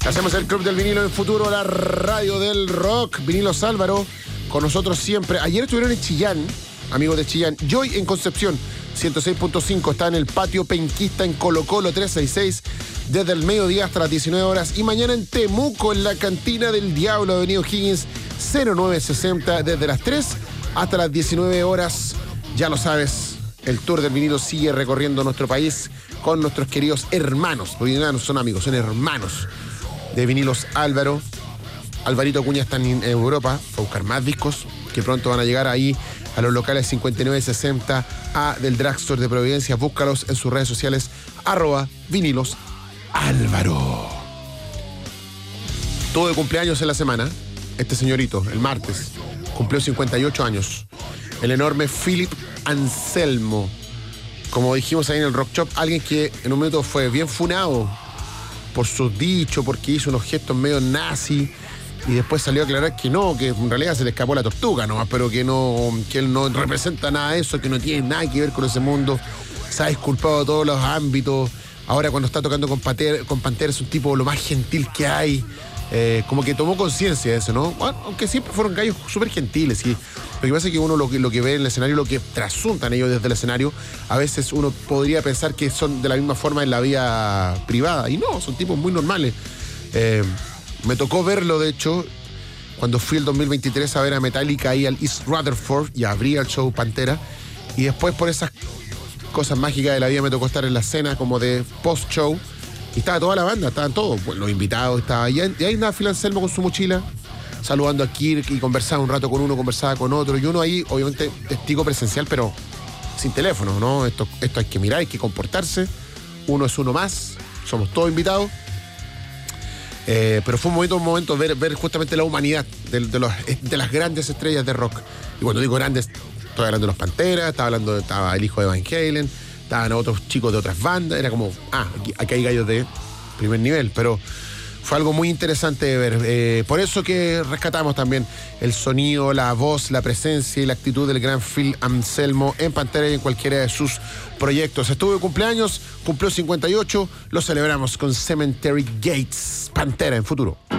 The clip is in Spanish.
Hacemos el Club del Vinilo en Futuro, la radio del rock. Vinilos Álvaro, con nosotros siempre. Ayer estuvieron en Chillán, amigos de Chillán, y hoy en Concepción, 106.5, está en el patio penquista en Colo Colo 366, desde el mediodía hasta las 19 horas. Y mañana en Temuco, en la Cantina del Diablo, Avenida O'Higgins, 0960, desde las 3 hasta las 19 horas. Ya lo sabes, el Tour del Vinilo sigue recorriendo nuestro país con nuestros queridos hermanos, porque ya no son amigos, son hermanos de Vinilos Álvaro. Alvarito Acuña está en Europa, va a buscar más discos que pronto van a llegar ahí a los locales 5960A del Drugstore de Providencia. Búscalos en sus redes sociales, @Vinilos Álvaro. Todo de cumpleaños en la semana. Este señorito, el martes, cumplió 58 años. El enorme Philip Anselmo. Como dijimos ahí en el Rock Shop, alguien que en un momento fue bien funado por sus dichos, porque hizo unos gestos medio nazi, y después salió a aclarar que no, que en realidad se le escapó la tortuga nomás, pero que él no representa nada de eso, que no tiene nada que ver con ese mundo. Se ha disculpado de todos los ámbitos. Ahora cuando está tocando con Pantera es un tipo lo más gentil que hay. Como que tomó conciencia de eso, ¿no? Bueno, aunque siempre fueron gallos súper gentiles. Y lo que pasa es que uno lo que ve en el escenario, lo que trasuntan ellos desde el escenario, a veces uno podría pensar que son de la misma forma en la vida privada. Y no, son tipos muy normales. Me tocó verlo, de hecho, cuando fui el 2023 a ver a Metallica ahí al East Rutherford y abría el show Pantera. Y después, por esas cosas mágicas de la vida, me tocó estar en la escena como de post-show. Y estaba toda la banda, estaban todos, pues, los invitados, estaba. Y ahí andaba Phil Anselmo con su mochila, saludando a Kirk, y conversaba un rato con uno, conversaba con otro. Y uno ahí, obviamente, testigo presencial, pero sin teléfono, ¿no? Esto hay que mirar, hay que comportarse. Uno es uno más, somos todos invitados. Pero fue un momento ver justamente la humanidad de las grandes estrellas de rock. Y cuando digo grandes, estoy hablando de los Panteras, estaba el hijo de Van Halen, estaban otros chicos de otras bandas. Era como, aquí hay gallos de primer nivel. Pero fue algo muy interesante de ver. Por eso que rescatamos también el sonido, la voz, la presencia y la actitud del gran Phil Anselmo en Pantera y en cualquiera de sus proyectos. Estuvo de cumpleaños, cumplió 58, lo celebramos con Cemetery Gates. Pantera en Futuro.